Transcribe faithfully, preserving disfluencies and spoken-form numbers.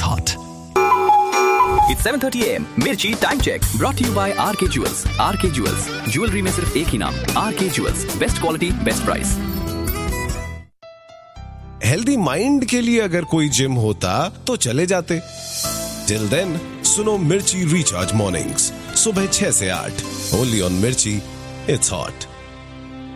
hot. It's seven thirty a m Mirchi time check brought to you by R K Jewels. R K Jewels, jewelry में सिर्फ एक ही नाम, R K Jewels, best quality, best price. Healthy mind के लिए अगर कोई gym होता तो चले जाते. टिल देन सुनो मिर्ची रिचार्ज मॉर्निंग्स सुबह छह से आठ. ओनली ऑन मिर्ची. It's hot.